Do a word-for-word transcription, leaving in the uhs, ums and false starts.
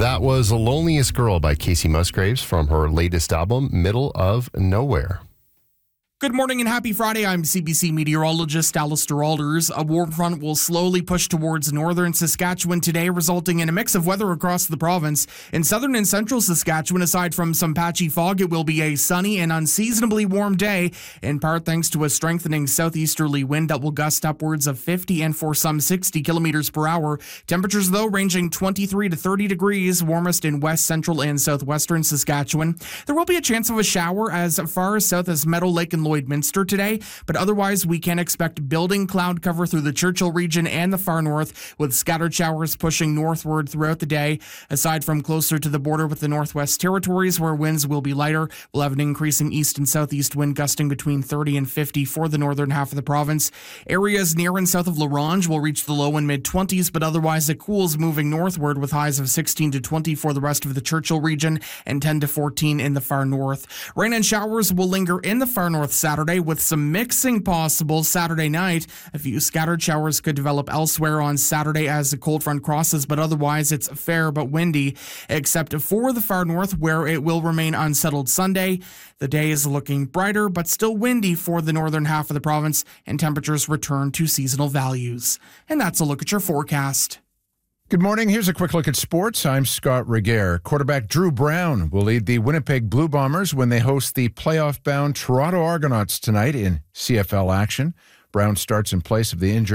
That was The Loneliest Girl by Casey Musgraves from her latest album, Middle of Nowhere. Good morning and happy Friday. I'm C B C meteorologist Alistair Alders. A warm front will slowly push towards northern Saskatchewan today, resulting in a mix of weather across the province. In southern and central Saskatchewan, aside from some patchy fog, it will be a sunny and unseasonably warm day, in part thanks to a strengthening southeasterly wind that will gust upwards of fifty and for some sixty kilometers per hour. Temperatures, though, ranging twenty-three to thirty degrees, warmest in west, central, and southwestern Saskatchewan. There will be a chance of a shower as far south as Meadow Lake and Lloydminster today, but otherwise we can expect building cloud cover through the Churchill region and the far north, with scattered showers pushing northward throughout the day. Aside from closer to the border with the Northwest Territories, where winds will be lighter, we'll have an increasing east and southeast wind gusting between thirty and fifty for the northern half of the province. Areas near and south of La Ronge will reach the low and mid-twenties, but otherwise it cools moving northward with highs of sixteen to twenty for the rest of the Churchill region and ten to fourteen in the far north. Rain and showers will linger in the far north Saturday, with some mixing possible Saturday night. A few scattered showers could develop elsewhere on Saturday as the cold front crosses, but otherwise it's fair but windy, except for the far north where it will remain unsettled Sunday. The day is looking brighter but still windy for the northern half of the province, and temperatures return to seasonal values. And that's a look at your forecast. Good morning. Here's a quick look at sports. I'm Scott Regehr. Quarterback Drew Brown will lead the Winnipeg Blue Bombers when they host the playoff-bound Toronto Argonauts tonight in C F L action. Brown starts in place of the injured